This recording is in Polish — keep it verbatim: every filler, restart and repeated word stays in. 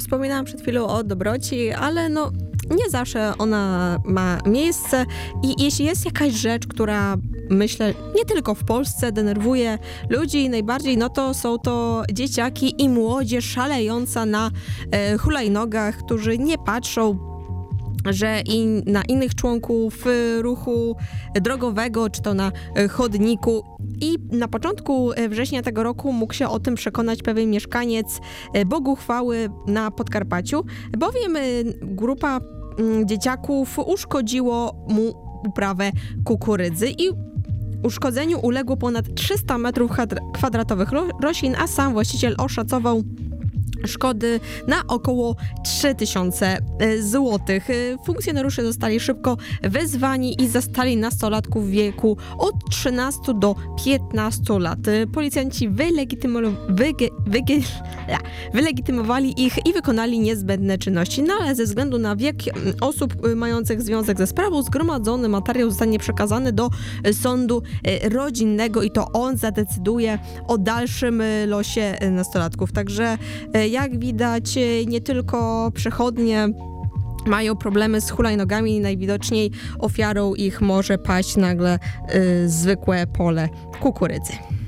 wspominałam przed chwilą o dobroci, ale no nie zawsze ona ma miejsce i jeśli jest jakaś rzecz, która myślę nie tylko w Polsce denerwuje ludzi najbardziej, no to są to dzieciaki i młodzież szalejąca na e, hulajnogach, którzy nie patrzą, że i na innych członków ruchu drogowego, czy to na chodniku. I na początku września tego roku mógł się o tym przekonać pewien mieszkaniec Boguchwały na Podkarpaciu, bowiem grupa dzieciaków uszkodziło mu uprawę kukurydzy i uszkodzeniu uległo ponad trzysta metrów kwadratowych roślin, a sam właściciel oszacował szkody na około trzy tysiące złotych. Funkcjonariusze zostali szybko wezwani i zastali nastolatków w wieku od trzynastu do piętnastu lat. Policjanci wylegitymo- wyge- wyge- wylegitymowali ich i wykonali niezbędne czynności, no ale ze względu na wiek osób mających związek ze sprawą zgromadzony materiał zostanie przekazany do sądu rodzinnego i to on zadecyduje o dalszym losie nastolatków. Także jak widać, nie tylko przechodnie mają problemy z hulajnogami, najwidoczniej ofiarą ich może paść nagle y, zwykłe pole kukurydzy.